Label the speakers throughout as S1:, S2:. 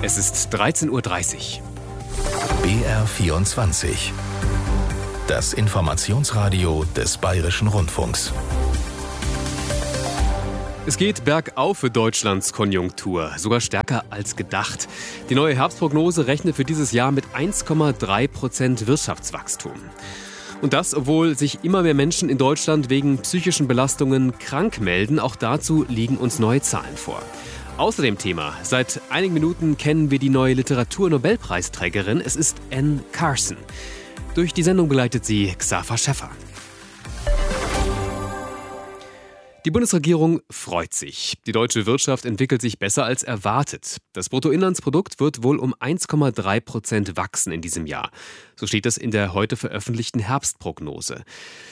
S1: Es ist 13:30 Uhr.
S2: BR24. Das Informationsradio des Bayerischen Rundfunks.
S1: Es geht bergauf für Deutschlands Konjunktur, sogar stärker als gedacht. Die neue Herbstprognose rechnet für dieses Jahr mit 1,3% Wirtschaftswachstum. Und das, obwohl sich immer mehr Menschen in Deutschland wegen psychischen Belastungen krank melden. Auch dazu liegen uns neue Zahlen vor. Außerdem Thema. Seit einigen Minuten kennen wir die neue Literatur-Nobelpreisträgerin. Es ist Anne Carson. Durch die Sendung begleitet sie Xaver Schäffer. Die Bundesregierung freut sich. Die deutsche Wirtschaft entwickelt sich besser als erwartet. Das Bruttoinlandsprodukt wird wohl um 1,3% wachsen in diesem Jahr. So steht es in der heute veröffentlichten Herbstprognose.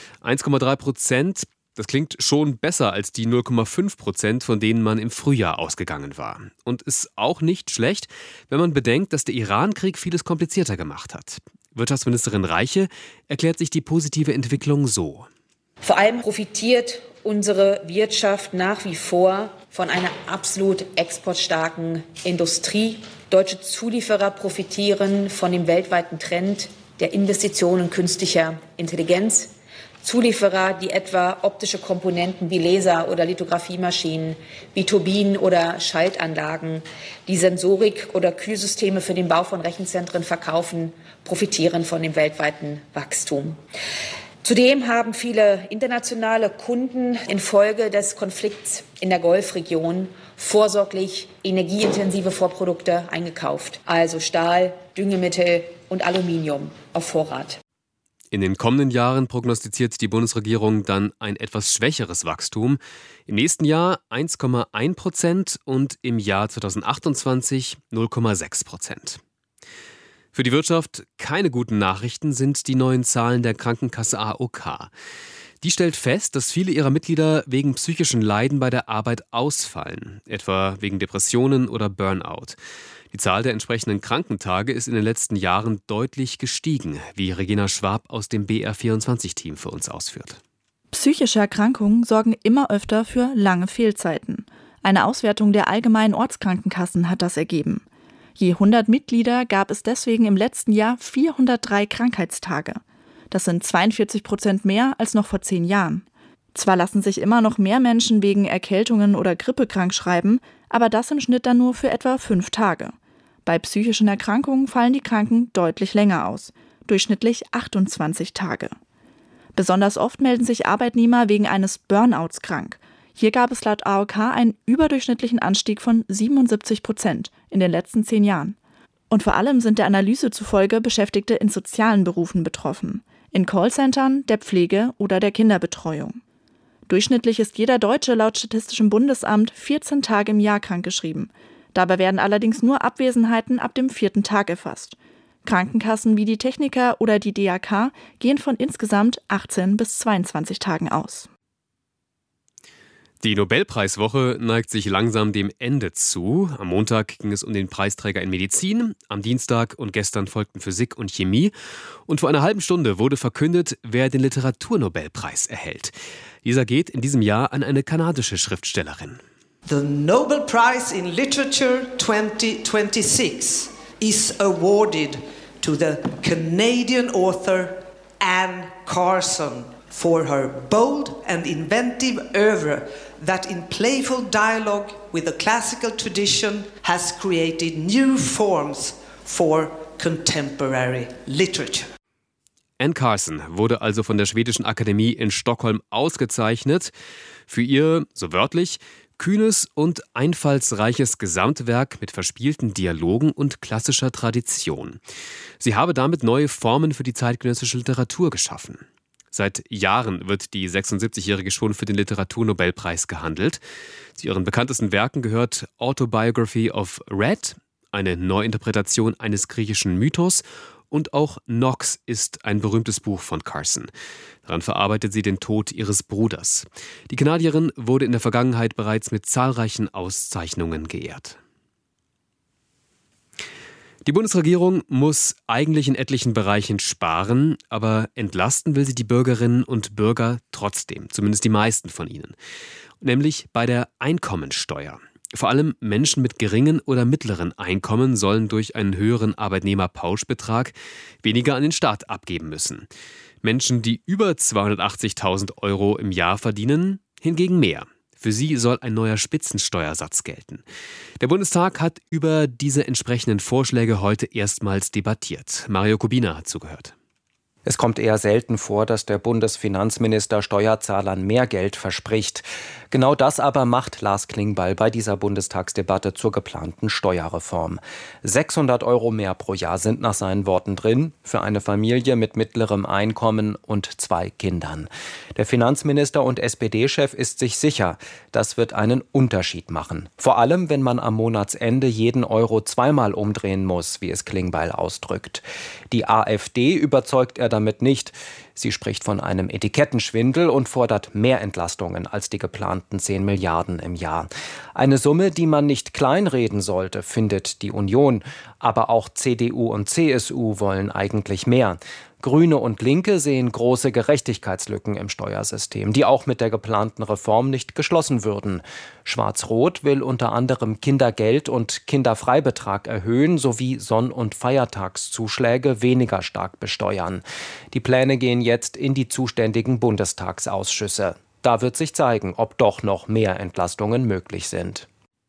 S1: 1,3%, das klingt schon besser als die 0,5%, von denen man im Frühjahr ausgegangen war. Und ist auch nicht schlecht, wenn man bedenkt, dass der Iran-Krieg vieles komplizierter gemacht hat. Wirtschaftsministerin Reiche erklärt sich die positive Entwicklung so.
S3: Vor allem profitiert unsere Wirtschaft nach wie vor von einer absolut exportstarken Industrie. Deutsche Zulieferer profitieren von dem weltweiten Trend der Investitionen in künstlicher Intelligenz. Zulieferer, die etwa optische Komponenten wie Laser- oder Lithografiemaschinen, wie Turbinen oder Schaltanlagen, die Sensorik oder Kühlsysteme für den Bau von Rechenzentren verkaufen, profitieren von dem weltweiten Wachstum. Zudem haben viele internationale Kunden infolge des Konflikts in der Golfregion vorsorglich energieintensive Vorprodukte eingekauft, also Stahl, Düngemittel und Aluminium auf Vorrat.
S1: In den kommenden Jahren prognostiziert die Bundesregierung dann ein etwas schwächeres Wachstum. Im nächsten Jahr 1,1% und im Jahr 2028 0,6%. Für die Wirtschaft keine guten Nachrichten sind die neuen Zahlen der Krankenkasse AOK. Die stellt fest, dass viele ihrer Mitglieder wegen psychischen Leiden bei der Arbeit ausfallen, etwa wegen Depressionen oder Burnout. Die Zahl der entsprechenden Krankentage ist in den letzten Jahren deutlich gestiegen, wie Regina Schwab aus dem BR24-Team für uns ausführt.
S4: Psychische Erkrankungen sorgen immer öfter für lange Fehlzeiten. Eine Auswertung der allgemeinen Ortskrankenkassen hat das ergeben. Je 100 Mitglieder gab es deswegen im letzten Jahr 403 Krankheitstage. Das sind 42% mehr als noch vor 10 Jahren. Zwar lassen sich immer noch mehr Menschen wegen Erkältungen oder Grippe krankschreiben, aber das im Schnitt dann nur für etwa 5 Tage. Bei psychischen Erkrankungen fallen die Kranken deutlich länger aus, durchschnittlich 28 Tage. Besonders oft melden sich Arbeitnehmer wegen eines Burnouts krank. Hier gab es laut AOK einen überdurchschnittlichen Anstieg von 77% in den letzten 10 Jahren. Und vor allem sind der Analyse zufolge Beschäftigte in sozialen Berufen betroffen, in Callcentern, der Pflege oder der Kinderbetreuung. Durchschnittlich ist jeder Deutsche laut Statistischem Bundesamt 14 Tage im Jahr krankgeschrieben. Dabei werden allerdings nur Abwesenheiten ab dem 4. Tag erfasst. Krankenkassen wie die Techniker oder die DAK gehen von insgesamt 18 bis 22 Tagen aus.
S1: Die Nobelpreiswoche neigt sich langsam dem Ende zu. Am Montag ging es um den Preisträger in Medizin, am Dienstag und gestern folgten Physik und Chemie. Und vor einer halben Stunde wurde verkündet, wer den Literaturnobelpreis erhält. Dieser geht in diesem Jahr an eine kanadische Schriftstellerin.
S5: The Nobel Prize in Literature 2026 is awarded to the Canadian author Anne Carson for her bold and inventive oeuvre that in playful dialogue with the classical tradition has created new forms for contemporary literature.
S1: Anne Carson wurde also von der Schwedischen Akademie in Stockholm ausgezeichnet für ihr, so wörtlich, kühnes und einfallsreiches Gesamtwerk mit verspielten Dialogen und klassischer Tradition. Sie habe damit neue Formen für die zeitgenössische Literatur geschaffen. Seit Jahren wird die 76-Jährige schon für den Literaturnobelpreis gehandelt. Zu ihren bekanntesten Werken gehört Autobiography of Red, eine Neuinterpretation eines griechischen Mythos, und auch Nox ist ein berühmtes Buch von Carson. Daran verarbeitet sie den Tod ihres Bruders. Die Kanadierin wurde in der Vergangenheit bereits mit zahlreichen Auszeichnungen geehrt. Die Bundesregierung muss eigentlich in etlichen Bereichen sparen, aber entlasten will sie die Bürgerinnen und Bürger trotzdem, zumindest die meisten von ihnen. Nämlich bei der Einkommensteuer. Vor allem Menschen mit geringen oder mittleren Einkommen sollen durch einen höheren Arbeitnehmerpauschbetrag weniger an den Staat abgeben müssen. Menschen, die über 280.000 € im Jahr verdienen, hingegen mehr. Für sie soll ein neuer Spitzensteuersatz gelten. Der Bundestag hat über diese entsprechenden Vorschläge heute erstmals debattiert. Mario Kubina hat zugehört.
S6: Es kommt eher selten vor, dass der Bundesfinanzminister Steuerzahlern mehr Geld verspricht. Genau das aber macht Lars Klingbeil bei dieser Bundestagsdebatte zur geplanten Steuerreform. 600 € mehr pro Jahr sind nach seinen Worten drin, für eine Familie mit mittlerem Einkommen und 2 Kindern. Der Finanzminister und SPD-Chef ist sich sicher, das wird einen Unterschied machen. Vor allem, wenn man am Monatsende jeden Euro zweimal umdrehen muss, wie es Klingbeil ausdrückt. Die AfD überzeugt er damit nicht. Sie spricht von einem Etikettenschwindel und fordert mehr Entlastungen als die geplanten 10 Milliarden im Jahr. Eine Summe, die man nicht kleinreden sollte, findet die Union. Aber auch CDU und CSU wollen eigentlich mehr. Grüne und Linke sehen große Gerechtigkeitslücken im Steuersystem, die auch mit der geplanten Reform nicht geschlossen würden. Schwarz-Rot will unter anderem Kindergeld und Kinderfreibetrag erhöhen sowie Sonn- und Feiertagszuschläge weniger stark besteuern. Die Pläne gehen jetzt in die zuständigen Bundestagsausschüsse. Da wird sich zeigen, ob doch noch mehr Entlastungen möglich sind.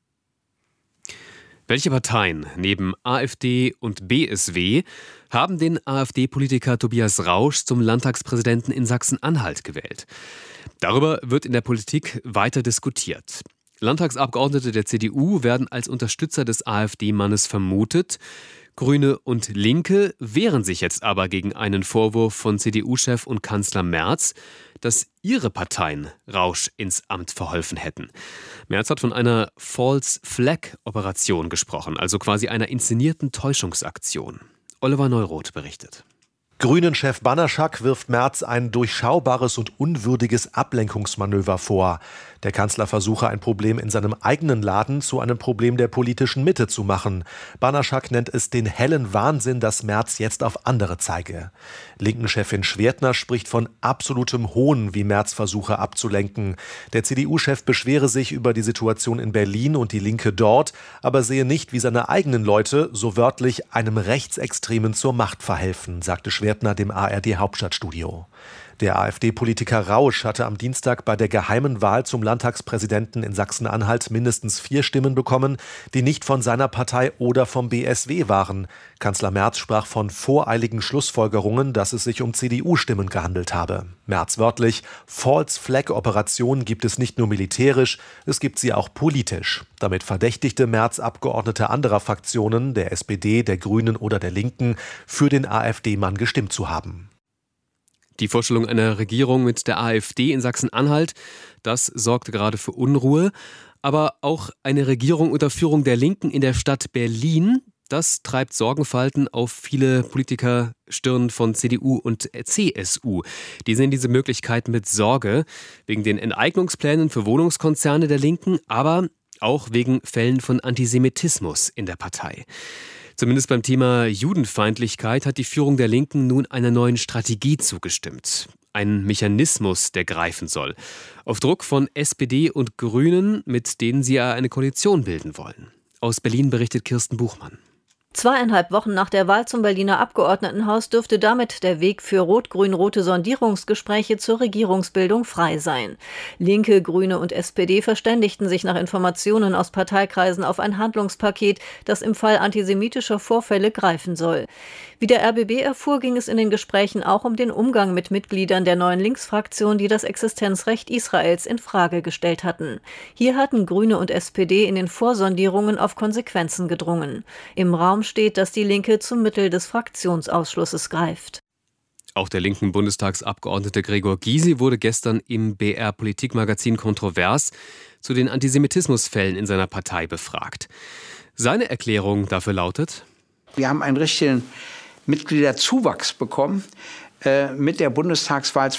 S1: Welche Parteien neben AfD und BSW haben den AfD-Politiker Tobias Rausch zum Landtagspräsidenten in Sachsen-Anhalt gewählt? Darüber wird in der Politik weiter diskutiert. Landtagsabgeordnete der CDU werden als Unterstützer des AfD-Mannes vermutet. Grüne und Linke wehren sich jetzt aber gegen einen Vorwurf von CDU-Chef und Kanzler Merz, dass ihre Parteien Rausch ins Amt verholfen hätten. Merz hat von einer False-Flag-Operation gesprochen, also quasi einer inszenierten Täuschungsaktion. Oliver Neuroth berichtet.
S7: Grünen-Chef Banaschak wirft Merz ein durchschaubares und unwürdiges Ablenkungsmanöver vor. Der Kanzler versuche, ein Problem in seinem eigenen Laden zu einem Problem der politischen Mitte zu machen. Banaschak nennt es den hellen Wahnsinn, dass Merz jetzt auf andere zeige. Linken-Chefin Schwertner spricht von absolutem Hohn, wie Merz versuche abzulenken. Der CDU-Chef beschwere sich über die Situation in Berlin und die Linke dort, aber sehe nicht, wie seine eigenen Leute, so wörtlich, einem Rechtsextremen zur Macht verhelfen, sagte Schwertner dem ARD-Hauptstadtstudio. Der AfD-Politiker Rausch hatte am Dienstag bei der geheimen Wahl zum Landtagspräsidenten in Sachsen-Anhalt mindestens 4 Stimmen bekommen, die nicht von seiner Partei oder vom BSW waren. Kanzler Merz sprach von voreiligen Schlussfolgerungen, dass es sich um CDU-Stimmen gehandelt habe. Merz wörtlich: False-Flag-Operation gibt es nicht nur militärisch, es gibt sie auch politisch. Damit verdächtigte Merz Abgeordnete anderer Fraktionen, der SPD, der Grünen oder der Linken, für den AfD-Mann gestimmt zu haben.
S1: Die Vorstellung einer Regierung mit der AfD in Sachsen-Anhalt, das sorgte gerade für Unruhe. Aber auch eine Regierung unter Führung der Linken in der Stadt Berlin, das treibt Sorgenfalten auf viele Politikerstirn von CDU und CSU. Die sehen diese Möglichkeit mit Sorge, wegen den Enteignungsplänen für Wohnungskonzerne der Linken, aber auch wegen Fällen von Antisemitismus in der Partei. Zumindest beim Thema Judenfeindlichkeit hat die Führung der Linken nun einer neuen Strategie zugestimmt. Ein Mechanismus, der greifen soll. Auf Druck von SPD und Grünen, mit denen sie ja eine Koalition bilden wollen. Aus Berlin berichtet Kirsten Buchmann.
S8: 2,5 Wochen nach der Wahl zum Berliner Abgeordnetenhaus dürfte damit der Weg für rot-grün-rote Sondierungsgespräche zur Regierungsbildung frei sein. Linke, Grüne und SPD verständigten sich nach Informationen aus Parteikreisen auf ein Handlungspaket, das im Fall antisemitischer Vorfälle greifen soll. Wie der RBB erfuhr, ging es in den Gesprächen auch um den Umgang mit Mitgliedern der neuen Linksfraktion, die das Existenzrecht Israels in Frage gestellt hatten. Hier hatten Grüne und SPD in den Vorsondierungen auf Konsequenzen gedrungen. Im Raum steht, dass die Linke zum Mittel des Fraktionsausschlusses greift.
S1: Auch der linken Bundestagsabgeordnete Gregor Gysi wurde gestern im BR-Politikmagazin Kontrovers zu den Antisemitismusfällen in seiner Partei befragt. Seine Erklärung dafür lautet:
S9: Wir haben einen richtigen Mitgliederzuwachs bekommen mit der Bundestagswahl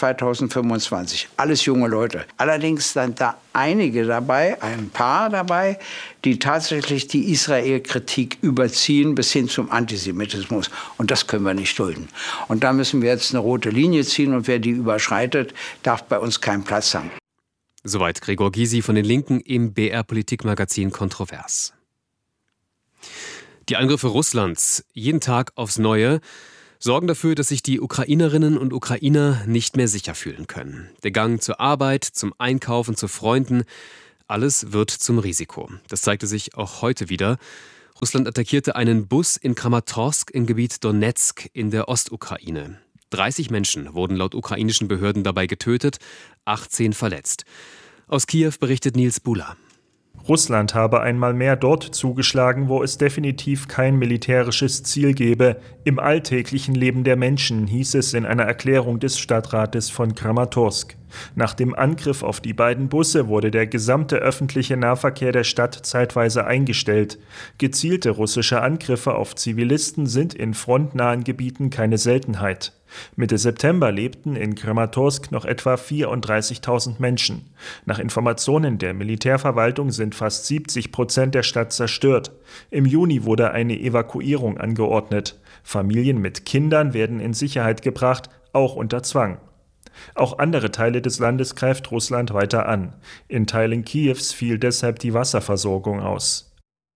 S9: 2025. Alles junge Leute. Allerdings sind da einige dabei, ein paar dabei, die tatsächlich die Israel-Kritik überziehen bis hin zum Antisemitismus. Und das können wir nicht dulden. Und da müssen wir jetzt eine rote Linie ziehen und wer die überschreitet, darf bei uns keinen Platz haben.
S1: Soweit Gregor Gysi von den Linken im BR-Politikmagazin Kontrovers. Die Angriffe Russlands, jeden Tag aufs Neue, sorgen dafür, dass sich die Ukrainerinnen und Ukrainer nicht mehr sicher fühlen können. Der Gang zur Arbeit, zum Einkaufen, zu Freunden, alles wird zum Risiko. Das zeigte sich auch heute wieder. Russland attackierte einen Bus in Kramatorsk im Gebiet Donetsk in der Ostukraine. 30 Menschen wurden laut ukrainischen Behörden dabei getötet, 18 verletzt. Aus Kiew berichtet Nils Bula.
S10: Russland habe einmal mehr dort zugeschlagen, wo es definitiv kein militärisches Ziel gebe. Im alltäglichen Leben der Menschen, hieß es in einer Erklärung des Stadtrates von Kramatorsk. Nach dem Angriff auf die beiden Busse wurde der gesamte öffentliche Nahverkehr der Stadt zeitweise eingestellt. Gezielte russische Angriffe auf Zivilisten sind in frontnahen Gebieten keine Seltenheit. Mitte September lebten in Kramatorsk noch etwa 34.000 Menschen. Nach Informationen der Militärverwaltung sind fast 70% der Stadt zerstört. Im Juni wurde eine Evakuierung angeordnet. Familien mit Kindern werden in Sicherheit gebracht, auch unter Zwang. Auch andere Teile des Landes greift Russland weiter an. In Teilen Kiews fiel deshalb die Wasserversorgung aus.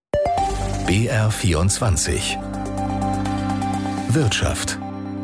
S2: BR24 Wirtschaft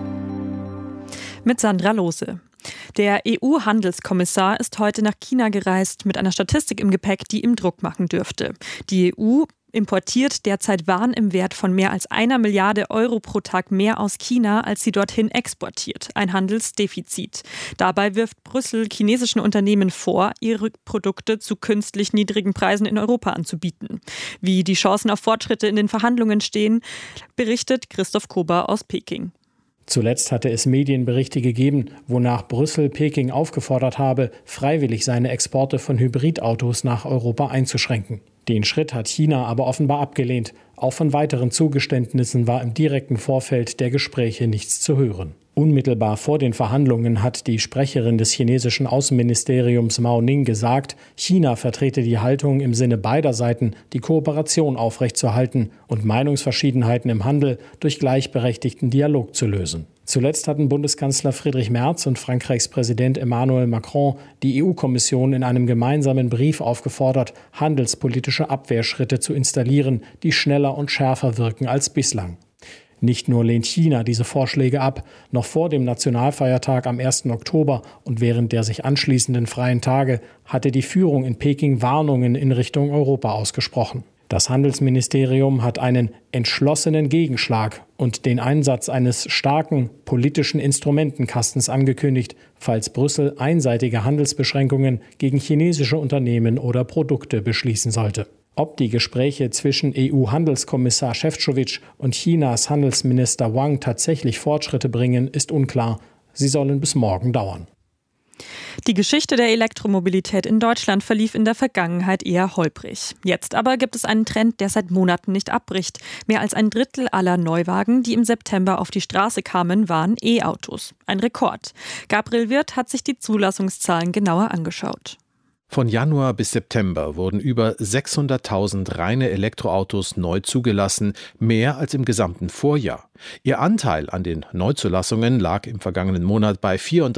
S11: mit Sandra Lohse. Der EU-Handelskommissar ist heute nach China gereist mit einer Statistik im Gepäck, die ihm Druck machen dürfte. Die EU importiert derzeit Waren im Wert von mehr als 1 Milliarde Euro pro Tag mehr aus China, als sie dorthin exportiert. Ein Handelsdefizit. Dabei wirft Brüssel chinesischen Unternehmen vor, ihre Produkte zu künstlich niedrigen Preisen in Europa anzubieten. Wie die Chancen auf Fortschritte in den Verhandlungen stehen, berichtet Christoph Kober aus Peking.
S12: Zuletzt hatte es Medienberichte gegeben, wonach Brüssel Peking aufgefordert habe, freiwillig seine Exporte von Hybridautos nach Europa einzuschränken. Den Schritt hat China aber offenbar abgelehnt. Auch von weiteren Zugeständnissen war im direkten Vorfeld der Gespräche nichts zu hören. Unmittelbar vor den Verhandlungen hat die Sprecherin des chinesischen Außenministeriums Mao Ning gesagt, China vertrete die Haltung im Sinne beider Seiten, die Kooperation aufrechtzuerhalten und Meinungsverschiedenheiten im Handel durch gleichberechtigten Dialog zu lösen. Zuletzt hatten Bundeskanzler Friedrich Merz und Frankreichs Präsident Emmanuel Macron die EU-Kommission in einem gemeinsamen Brief aufgefordert, handelspolitische Abwehrschritte zu installieren, die schneller und schärfer wirken als bislang. Nicht nur lehnt China diese Vorschläge ab, noch vor dem Nationalfeiertag am 1. Oktober und während der sich anschließenden freien Tage hatte die Führung in Peking Warnungen in Richtung Europa ausgesprochen. Das Handelsministerium hat einen entschlossenen Gegenschlag und den Einsatz eines starken politischen Instrumentenkastens angekündigt, falls Brüssel einseitige Handelsbeschränkungen gegen chinesische Unternehmen oder Produkte beschließen sollte. Ob die Gespräche zwischen EU-Handelskommissar Šefčovič und Chinas Handelsminister Wang tatsächlich Fortschritte bringen, ist unklar. Sie sollen bis morgen dauern.
S11: Die Geschichte der Elektromobilität in Deutschland verlief in der Vergangenheit eher holprig. Jetzt aber gibt es einen Trend, der seit Monaten nicht abbricht. Mehr als 1/3 aller Neuwagen, die im September auf die Straße kamen, waren E-Autos. Ein Rekord. Gabriel Wirth hat sich die Zulassungszahlen genauer angeschaut.
S13: Von Januar bis September wurden über 600.000 reine Elektroautos neu zugelassen, mehr als im gesamten Vorjahr. Ihr Anteil an den Neuzulassungen lag im vergangenen Monat bei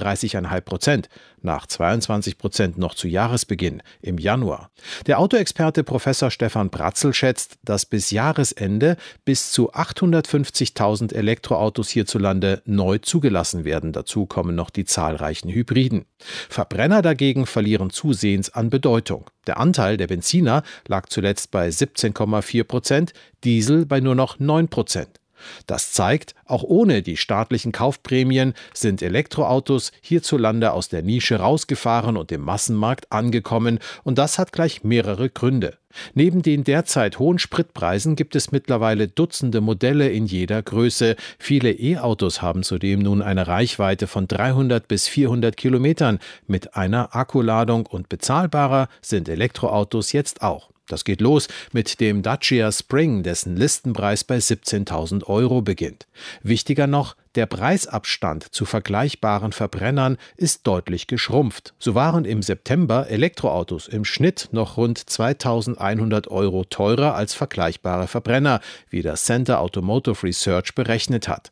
S13: 34,5%, nach 22% noch zu Jahresbeginn im Januar. Der Autoexperte Professor Stefan Bratzel schätzt, dass bis Jahresende bis zu 850.000 Elektroautos hierzulande neu zugelassen werden. Dazu kommen noch die zahlreichen Hybriden. Verbrenner dagegen verlieren zusehends an Bedeutung. Der Anteil der Benziner lag zuletzt bei 17,4%, Diesel bei nur noch 9%. Das zeigt, auch ohne die staatlichen Kaufprämien sind Elektroautos hierzulande aus der Nische rausgefahren und im Massenmarkt angekommen, und das hat gleich mehrere Gründe. Neben den derzeit hohen Spritpreisen gibt es mittlerweile Dutzende Modelle in jeder Größe. Viele E-Autos haben zudem nun eine Reichweite von 300 bis 400 Kilometern mit einer Akkuladung, und bezahlbarer sind Elektroautos jetzt auch. Das geht los mit dem Dacia Spring, dessen Listenpreis bei 17.000 € beginnt. Wichtiger noch, der Preisabstand zu vergleichbaren Verbrennern ist deutlich geschrumpft. So waren im September Elektroautos im Schnitt noch rund 2.100 € teurer als vergleichbare Verbrenner, wie das Center Automotive Research berechnet hat.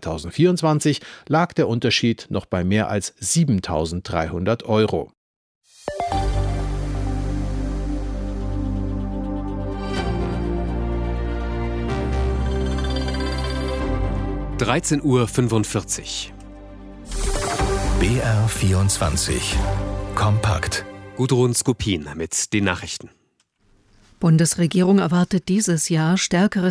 S13: 2024 lag der Unterschied noch bei mehr als 7.300 €.
S1: 13:45 Uhr.
S2: BR24 Kompakt.
S1: Gudrun Skopin mit den Nachrichten.
S14: Bundesregierung erwartet dieses Jahr stärkeres